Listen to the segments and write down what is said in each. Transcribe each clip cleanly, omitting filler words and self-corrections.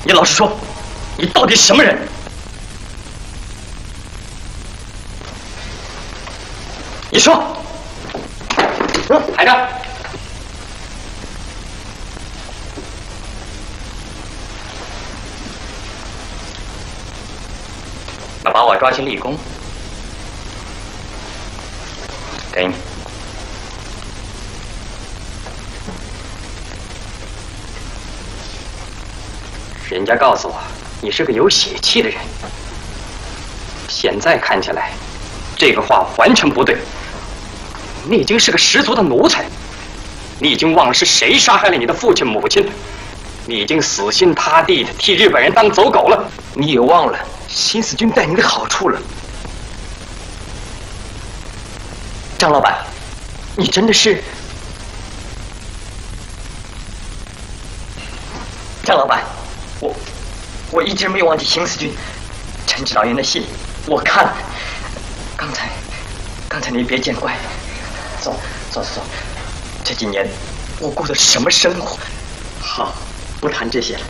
你老实说，你到底什么人？你说，抬着。那把我抓去立功，给你。人家告诉我，你是个有血气的人。现在看起来，这个话完全不对。你已经是个十足的奴才，你已经忘了是谁杀害了你的父亲母亲，你已经死心塌地的替日本人当走狗了，你也忘了新四军待你的好处了。张老板，你真的是……张老板，我一直没有忘记新四军陈指导员的信，我看了。刚才你别见怪。走，这几年我过的什么生活？好，不谈这些了。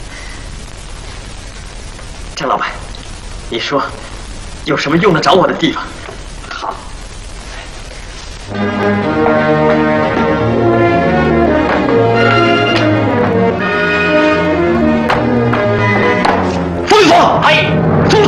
张老板，你说有什么用得着我的地方？好。